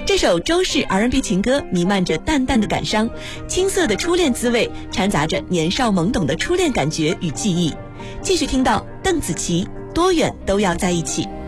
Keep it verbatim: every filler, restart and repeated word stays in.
这首周氏 R and B 情歌弥漫着淡淡的感伤，青涩的初恋滋味掺杂着年少懵懂的初恋感觉与记忆。继续听到邓紫棋，多远都要在一起。